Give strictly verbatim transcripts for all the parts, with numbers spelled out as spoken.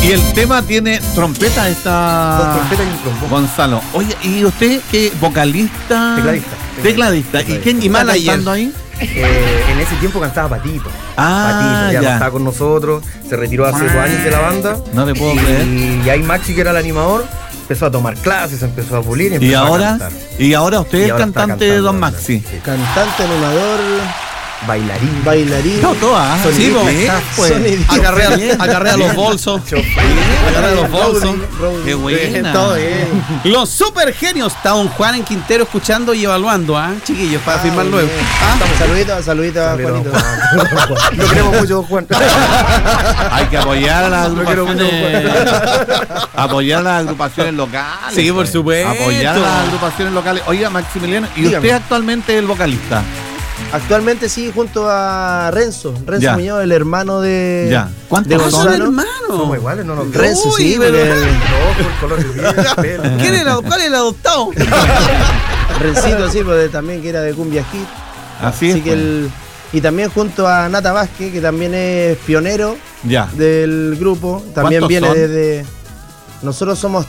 Y el tema tiene trompeta esta. Con trompeta y un trombón. Gonzalo. Oye, ¿y usted qué? ¿Vocalista? Tecladista. Tecladista. ¿Y quién está cantando ahí? Eh, en ese tiempo cantaba Patito. Ah, Patito, ya, ya. no estaba con nosotros, se retiró hace dos años de la banda. No te puedo y, creer. Y ahí Maxi, que era el animador, empezó a tomar clases, empezó a pulir y empezó ¿Y ahora? a cantar. ¿Y ahora usted Y es ahora cantante está de Don cantando, Maxi? sí. Cantante, animador, Bailarín. bailarín. No, todas. Son Sí, idiotas, pues. pues. Son idiotas. Acarrea, Bien. acarrea los bolsos. Acarrea los bolsos. Qué buena. Todo bien. Los super genios. Está don Juan en Quintero escuchando y evaluando, ¿ah? Chiquillos, para Ah, firmar muy luego. bien. ¿Ah? Saludito, saludito a Saludito, Juanito. Juan. Lo queremos mucho, Juan. Hay que apoyar a las Lo quiero mucho, agrupaciones. Apoyar a las agrupaciones locales. Sí, por pues. supuesto. Apoyar a las agrupaciones locales. Oiga, Maximiliano, ¿y Dígame. usted actualmente es el vocalista? Actualmente sí, junto a Renzo. Renzo Ya. Muñoz, el hermano de, Ya. ¿Cuántos de son? Son Gonzalo. hermanos. Somos iguales, no nos Renzo, Uy, sí, pero- porque el Rojo, el color del piel, el pelo. ¿Quién era? ¿Cuál es el adoptado? Rencito, sí, porque también que era de Cumbia Hit. Así es. Así que pues. el, y también junto a Nata Vázquez, que también es pionero Ya. del grupo. También ¿Cuántos viene son? desde. Nosotros somos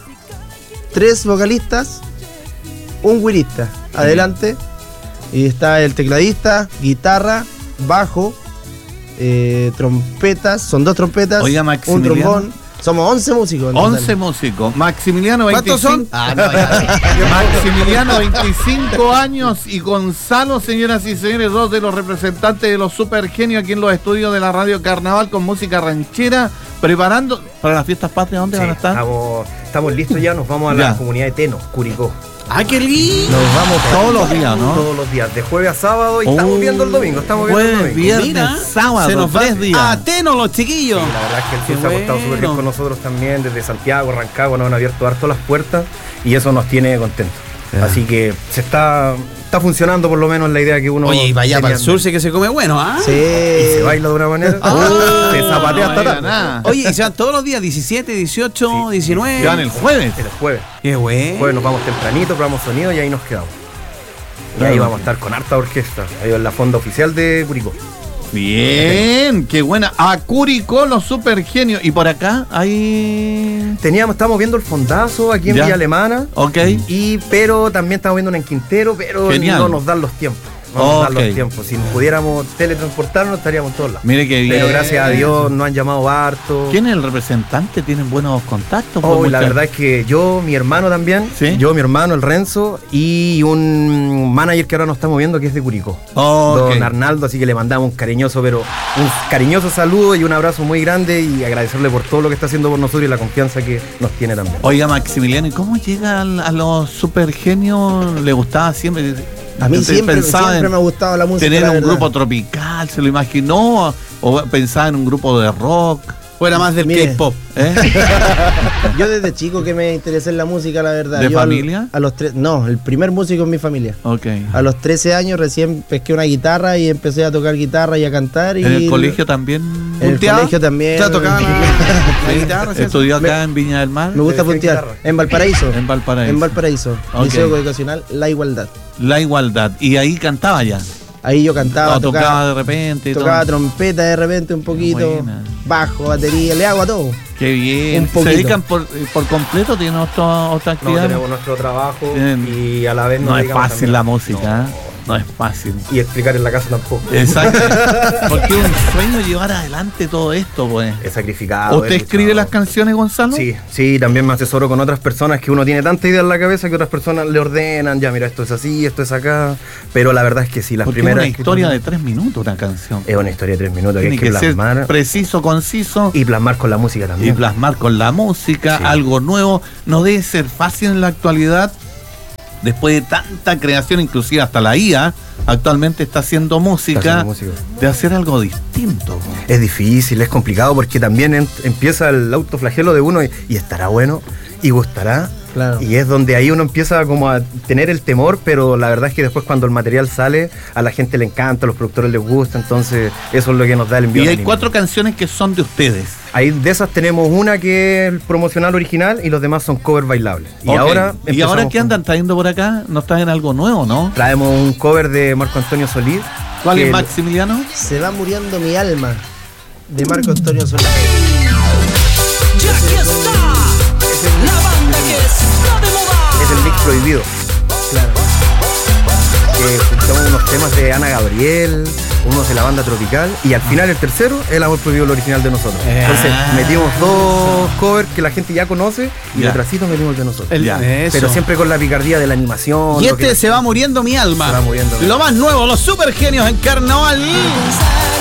tres vocalistas, un güirista. Adelante. Y está el tecladista, guitarra, bajo, eh, trompetas, son dos trompetas, Oiga, un Maximiliano. trombón. Somos once músicos. en total. once músicos. Maximiliano, ¿Cuántos veinticinco. son? Ah, no, ya. Maximiliano, veinticinco años, y Gonzalo, señoras y señores, dos de los representantes de los super genios aquí en los estudios de la Radio Carnaval con música ranchera, preparando para las fiestas patrias. ¿Dónde Sí, van a estar? estamos, estamos listos ya, nos vamos a Ya. la comunidad de Teno, Curicó. ¡Ah, qué lindo! Nos vamos todos los días, ¿no? Todos los días, de jueves a sábado y estamos Oh, viendo el domingo, estamos viendo el jueves, domingo. viernes, sábado, se nos va tres días. a Teno los chiquillos. Sí, la verdad es que el Qué sur se ha portado súper bien bueno. con nosotros también, desde Santiago, Rancagua, nos han abierto harto las puertas y eso nos tiene contentos. Ya. Así que se está, está funcionando por lo menos la idea que uno... Oye, y vaya tenía para el en sur, mente. sí que se come bueno, ¿ah? Sí. Y se baila de una manera, Ah, se zapatea no hasta diga tarde. nada. Oye, y se van todos los días, diecisiete, dieciocho, Sí. diecinueve. Se van el jueves. El jueves. Qué El bueno. jueves nos vamos tempranito, probamos sonido y ahí nos quedamos. Y Claro. ahí vamos a estar con harta orquesta, ahí en la fonda oficial de Curicó. Bien, qué buena. A Curicó, los super genios. Y por acá hay. Teníamos, estábamos viendo el fondazo aquí en Ya. Villa Alemana. Ok. Y, pero también estamos viendo en Quintero, pero Genial. no nos dan los tiempos. No nos dan Ok. los tiempos. Si pudiéramos teletransportarnos, estaríamos en todos lados. Mire qué bien. Pero gracias a Dios nos han llamado harto. ¿Quién es el representante? ¿Tienen buenos contactos? Oh, Pues, la mucha- verdad es que yo, mi hermano también, ¿Sí? yo, mi hermano, el Renzo, y un manager que ahora nos está moviendo que es de Curicó. Ok. Don Arnaldo, así que le mandamos un cariñoso, pero un cariñoso saludo y un abrazo muy grande y agradecerle por todo lo que está haciendo por nosotros y la confianza que nos tiene también. Oiga, Maximiliano, ¿y cómo llega al- a los super genios? ¿Le gustaba siempre? A mí ¿Usted siempre, pensaba siempre en me ha gustado la música. tener la un verdad. grupo tropical? ¿Se lo imaginó? ¿O pensaba en un grupo de rock? Fuera más del Mire. K-pop. ¿Eh? Yo desde chico que me interesé en la música, la verdad. ¿De Yo al- familia? A los tres, no, el primer músico en mi familia. Ok. A los trece años recién pesqué una guitarra y empecé a tocar guitarra y a cantar. Y ¿En el colegio también? En el ¿Punteaba? colegio también. Ya tocaba la, la guitarra. ¿sí? ¿Estudió acá Me- en Viña del Mar? Me gusta Decía puntear. guitarra. En Valparaíso. En Valparaíso. En Valparaíso. Ok. Liceo Educacional La Igualdad. La igualdad. Y ahí cantaba ya. Ahí yo cantaba, O tocaba, tocaba, de repente. y tocaba todo. trompeta de repente un poquito, Buena. bajo, batería, le hago a todo. Qué bien. Un ¿Se poquito. dedican por, por completo? ¿Tienen otra, otra No, actividad? tenemos nuestro trabajo Bien. y a la vez nos No es dedicamos fácil también- la música. No, ¿eh? No es fácil. y explicar en la casa tampoco. Exacto. Porque es un sueño llevar adelante todo esto, pues. Es sacrificado. ¿Usted es escribe luchado. las canciones, Gonzalo? Sí, sí, también me asesoro con otras personas que uno tiene tanta idea en la cabeza que otras personas le ordenan, ya mira, esto es así, esto es acá. Pero la verdad es que sí, las Porque es primeras. una historia de tres minutos una canción. Es una historia de tres minutos que Tiene hay que, que ser plasmar. preciso, conciso Y plasmar con la música y también. plasmar con la música Sí. algo nuevo. No debe ser fácil en la actualidad. Después de tanta creación, inclusive hasta la I A actualmente está haciendo música, Está haciendo música. de hacer algo distinto. Es difícil, es complicado porque también en- empieza el autoflagelo de uno y, y estará bueno y gustará. Claro. Y es donde ahí uno empieza como a tener el temor, pero la verdad es que después cuando el material sale, a la gente le encanta, a los productores les gusta, entonces eso es lo que nos da el envío. Y hay anímico. cuatro canciones que son de ustedes. Ahí de esas tenemos una que es el promocional original y los demás son cover bailables. Y Ok. ahora ¿Y empezamos ahora qué con- andan trayendo por acá? ¿Nos traen algo nuevo, no? Traemos un cover de Marco Antonio Solís. ¿Cuál que es, Maximiliano? Se va muriendo mi alma, de Marco Antonio Solís. Prohibido. Claro. Que juntamos unos temas de Ana Gabriel, unos de la banda Tropical, y al final el tercero, El Amor Prohibido, el original de nosotros. Entonces metimos dos covers que la gente ya conoce y Ya. detrásito metimos el de nosotros. El- Ya. eso. Pero siempre con la picardía de la animación. Y lo que este la- se va muriendo mi alma. Se va muriendo mi Lo más nuevo, los super genios en carnaval.